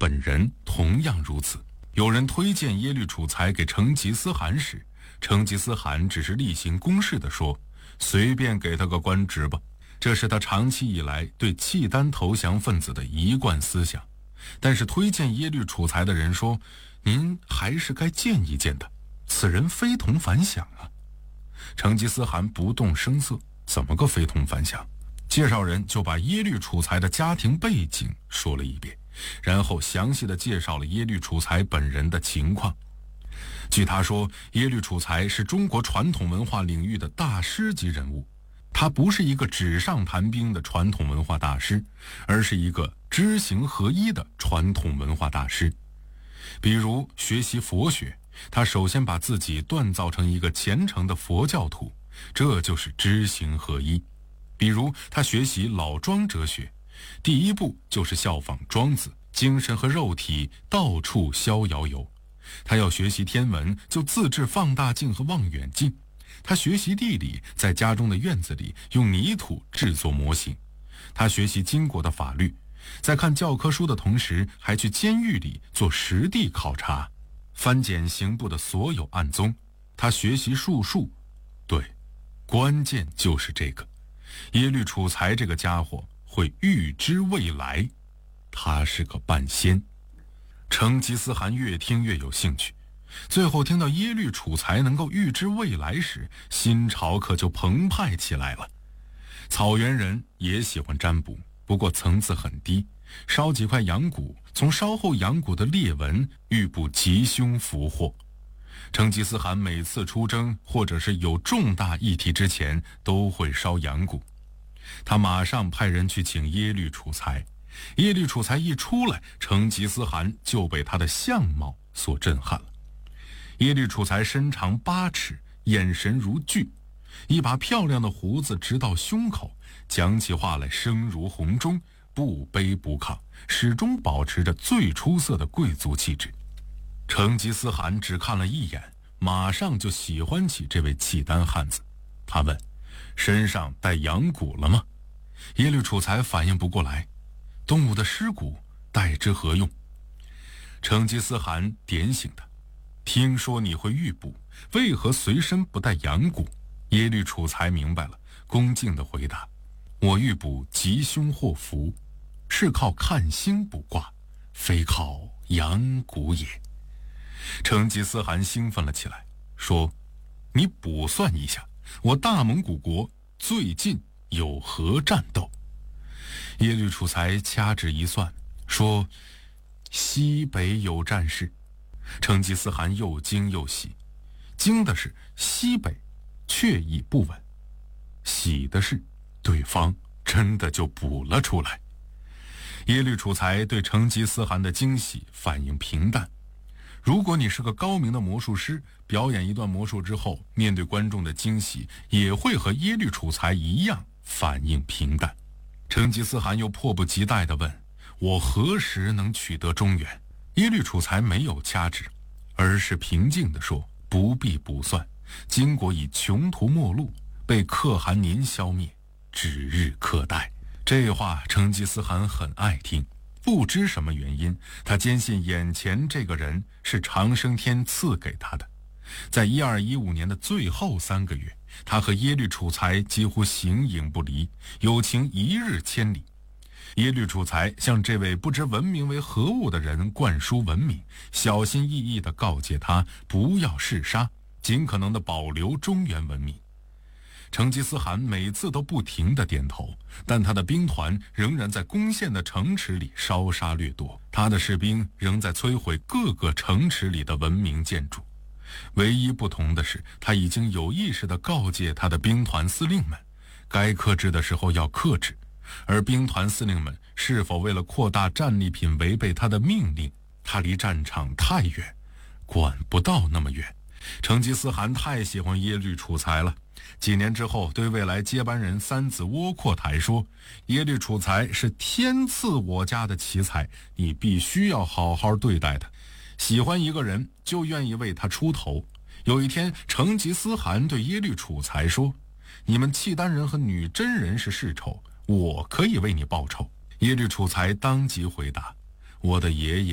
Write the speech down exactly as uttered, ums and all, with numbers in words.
本人同样如此。有人推荐耶律楚材给成吉思汗时，成吉思汗只是例行公事地说，随便给他个官职吧。这是他长期以来对契丹投降分子的一贯思想。但是推荐耶律楚材的人说，您还是该见一见的，此人非同凡响啊。成吉思汗不动声色，怎么个非同凡响？介绍人就把耶律楚材的家庭背景说了一遍，然后详细地介绍了耶律楚材本人的情况。据他说，耶律楚材是中国传统文化领域的大师级人物，他不是一个纸上谈兵的传统文化大师，而是一个知行合一的传统文化大师。比如学习佛学，他首先把自己锻造成一个虔诚的佛教徒，这就是知行合一。比如他学习老庄哲学，第一步就是效仿庄子，精神和肉体到处逍遥游。他要学习天文，就自制放大镜和望远镜。他学习地理，在家中的院子里用泥土制作模型。他学习金国的法律，在看教科书的同时，还去监狱里做实地考察，翻检刑部的所有案宗。他学习术数，对，关键就是这个。耶律楚材这个家伙会预知未来，他是个半仙。成吉思汗越听越有兴趣，最后听到耶律楚材能够预知未来时，心潮可就澎湃起来了。草原人也喜欢占卜，不过层次很低，烧几块羊骨，从烧后羊骨的裂纹预卜吉凶福祸。成吉思汗每次出征或者是有重大议题之前，都会烧羊骨。他马上派人去请耶律楚材。耶律楚材一出来，成吉思汗就被他的相貌所震撼了。耶律楚材身长八尺，眼神如炬，一把漂亮的胡子直到胸口，讲起话来声如洪钟，不卑不亢，始终保持着最出色的贵族气质。成吉思汗只看了一眼，马上就喜欢起这位契丹汉子。他问，身上带羊骨了吗？耶律楚材反应不过来，动物的尸骨带之何用？成吉思汗点醒他，听说你会预卜，为何随身不带羊骨？耶律楚材明白了，恭敬地回答，我预卜吉凶祸福，是靠看星卜卦，非靠羊骨也。成吉思汗兴奋了起来，说，你卜算一下，我大蒙古国最近有何战斗？耶律楚材掐指一算，说，西北有战事。成吉思汗又惊又喜，惊的是西北确已不稳，喜的是对方真的就卜了出来。耶律楚材对成吉思汗的惊喜反应平淡。如果你是个高明的魔术师，表演一段魔术之后，面对观众的惊喜，也会和耶律楚材一样反应平淡。成吉思汗又迫不及待地问，我何时能取得中原？耶律楚材没有掐指，而是平静地说，不必卜算，金国已穷途末路，被可汗您消灭，指日可待。这话成吉思汗很爱听，不知什么原因，他坚信眼前这个人是长生天赐给他的。在一二一五年的最后三个月，他和耶律楚材几乎形影不离，友情一日千里。耶律楚材向这位不知文明为何物的人灌输文明，小心翼翼地告诫他不要嗜杀，尽可能地保留中原文明。成吉思汗每次都不停地点头，但他的兵团仍然在攻陷的城池里烧杀掠夺，他的士兵仍在摧毁各个城池里的文明建筑。唯一不同的是，他已经有意识地告诫他的兵团司令们，该克制的时候要克制，而兵团司令们是否为了扩大战利品违背他的命令，他离战场太远，管不到那么远。成吉思汗太喜欢耶律楚材了，几年之后对未来接班人三子窝阔台说，耶律楚材是天赐我家的奇才，你必须要好好对待他，喜欢一个人就愿意为他出头。有一天，成吉思汗对耶律楚材说，你们契丹人和女真人是世仇，我可以为你报仇。耶律楚材当即回答，我的爷爷